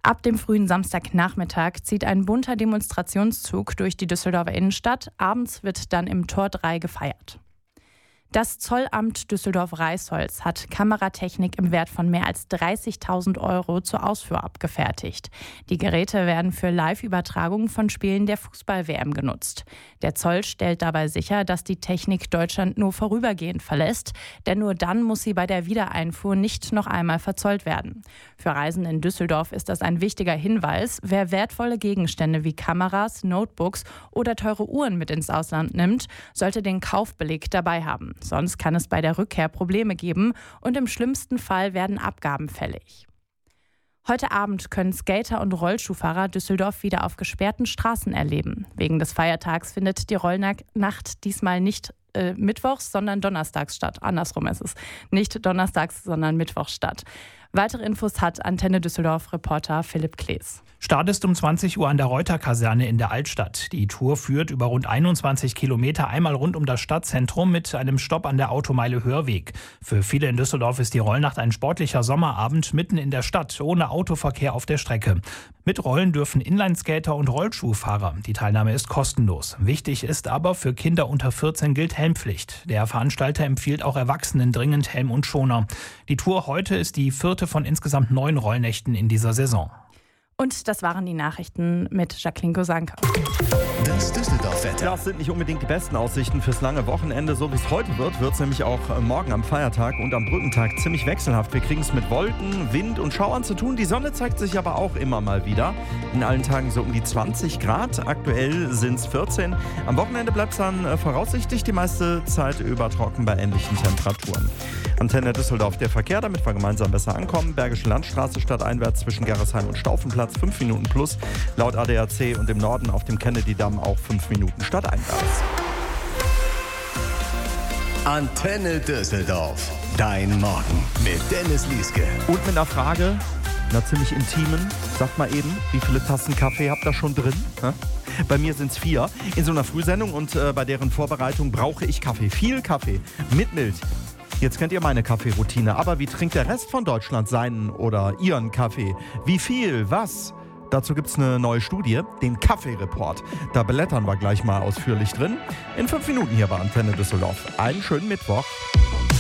Ab dem frühen Samstagnachmittag zieht ein bunter Demonstrationszug durch die Düsseldorfer Innenstadt. Abends wird dann im Tor 3 gefeiert. Das Zollamt Düsseldorf-Reisholz hat Kameratechnik im Wert von mehr als 30.000 € zur Ausfuhr abgefertigt. Die Geräte werden für Live-Übertragungen von Spielen der Fußball-WM genutzt. Der Zoll stellt dabei sicher, dass die Technik Deutschland nur vorübergehend verlässt, denn nur dann muss sie bei der Wiedereinfuhr nicht noch einmal verzollt werden. Für Reisende in Düsseldorf ist das ein wichtiger Hinweis. Wer wertvolle Gegenstände wie Kameras, Notebooks oder teure Uhren mit ins Ausland nimmt, sollte den Kaufbeleg dabei haben. Sonst kann es bei der Rückkehr Probleme geben und im schlimmsten Fall werden Abgaben fällig. Heute Abend können Skater und Rollschuhfahrer Düsseldorf wieder auf gesperrten Straßen erleben. Wegen des Feiertags findet die Rollnacht diesmal nicht mittwochs, sondern donnerstags statt. Andersrum ist es. Nicht donnerstags, sondern mittwochs statt. Weitere Infos hat Antenne Düsseldorf-Reporter Philipp Klees. Start ist um 20 Uhr an der Reuter-Kaserne in der Altstadt. Die Tour führt über rund 21 Kilometer einmal rund um das Stadtzentrum mit einem Stopp an der Automeile Hörweg. Für viele in Düsseldorf ist die Rollnacht ein sportlicher Sommerabend mitten in der Stadt, ohne Autoverkehr auf der Strecke. Mit Rollen dürfen Inlineskater und Rollschuhfahrer. Die Teilnahme ist kostenlos. Wichtig ist aber, für Kinder unter 14 gilt Helmpflicht. Der Veranstalter empfiehlt auch Erwachsenen dringend Helm und Schoner. Die Tour heute ist die 4. von insgesamt 9 Rollnächten in dieser Saison. Und das waren die Nachrichten mit Jacqueline Gosanka. Das Düsseldorf-Wetter. Das sind nicht unbedingt die besten Aussichten fürs lange Wochenende. So wie es heute wird es nämlich auch morgen am Feiertag und am Brückentag ziemlich wechselhaft. Wir kriegen es mit Wolken, Wind und Schauern zu tun. Die Sonne zeigt sich aber auch immer mal wieder. In allen Tagen so um die 20 Grad. Aktuell sind es 14. Am Wochenende bleibt es dann voraussichtlich die meiste Zeit über trocken bei ähnlichen Temperaturen. Antenne Düsseldorf, der Verkehr, damit wir gemeinsam besser ankommen. Bergische Landstraße stadteinwärts zwischen Gerresheim und Staufenplatz 5 Minuten plus. Laut ADAC und im Norden auf dem Kennedy-Damm auch 5 Minuten stadteinwärts. Antenne Düsseldorf, dein Morgen mit Dennis Lieske. Und mit einer Frage, einer ziemlich intimen. Sagt mal eben, wie viele Tassen Kaffee habt ihr schon drin? Bei mir sind es 4 in so einer Frühsendung und bei deren Vorbereitung brauche ich Kaffee. Viel Kaffee mit Milch. Jetzt kennt ihr meine Kaffeeroutine, aber wie trinkt der Rest von Deutschland seinen oder ihren Kaffee? Wie viel? Was? Dazu gibt es eine neue Studie, den Kaffee-Report. Da blättern wir gleich mal ausführlich drin. In 5 Minuten hier bei Antenne Düsseldorf. Einen schönen Mittwoch.